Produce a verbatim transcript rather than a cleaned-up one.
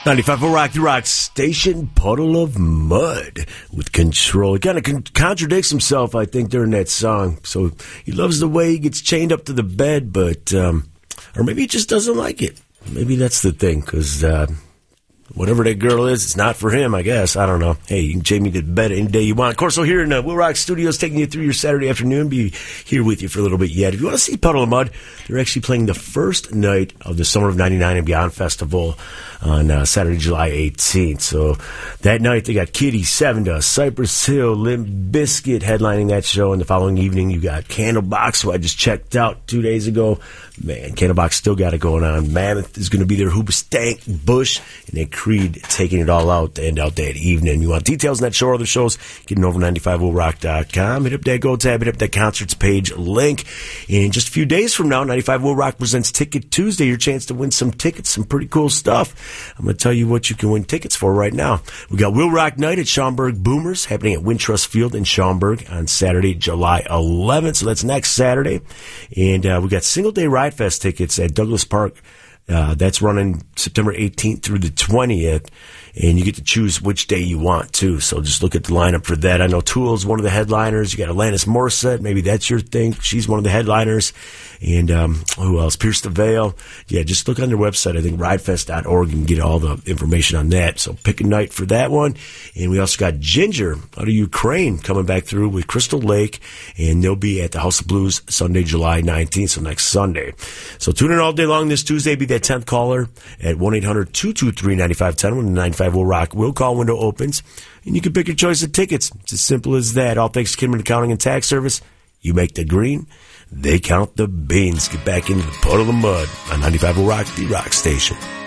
ninety-five point Rock, the Rock Station, Puddle of Mud with Control. He kind of con- contradicts himself, I think, during that song. So he loves the way he gets chained up to the bed, but, um, or maybe he just doesn't like it. Maybe that's the thing, because, uh, whatever that girl is, it's not for him, I guess. I don't know. Hey, you can chain me to bed any day you want. Of course, we're here in uh, Will Rock Studios, taking you through your Saturday afternoon. Be here with you for a little bit yet. If you want to see Puddle of Mud, they're actually playing the first night of the Summer of ninety-nine and Beyond Festival on uh, Saturday, July eighteenth. So that night, they got Kitty, Seven Dust, Cypress Hill, Limp Bizkit headlining that show. And the following evening, you got Candlebox, who I just checked out two days ago. Man, Candlebox still got it going on. Mammoth is going to be there. Hoobastank, Bush, and then Creed taking it all out to end out that evening. You want details on that show or other shows, getting over ninety-five will rock dot com. Hit up that Go tab, hit up that concerts page link. In just a few days from now, ninety-five Will Rock presents Ticket Tuesday, your chance to win some tickets, some pretty cool stuff. I'm going to tell you what you can win tickets for right now. We got Will Rock Night at Schaumburg Boomers happening at Wintrust Field in Schaumburg on Saturday, July eleventh. So that's next Saturday. And uh, we got Single Day Ride Fest tickets at Douglas Park. Uh, that's running September eighteenth through the twentieth, and you get to choose which day you want, too. So just look at the lineup for that. I know Tool's one of the headliners. You got Alanis Morissette. Maybe that's your thing. She's one of the headliners. And um, who else? Pierce the Veil. Yeah, just look on their website. I think ridefest dot org and get all the information on that. So pick a night for that one. And we also got Ginger out of Ukraine coming back through with Crystal Lake, and they'll be at the House of Blues Sunday, July nineteenth, so next Sunday. So tune in all day long this Tuesday. Be that tenth caller at one eight hundred two two three nine five one zero when the ninety-five Will Rock will call window opens, and you can pick your choice of tickets. It's as simple as that. All thanks to Kidman Accounting and Tax Service. You make the green, they count the beans. Get back into the puddle of mud on ninety-five Will Rock, the Rock Station.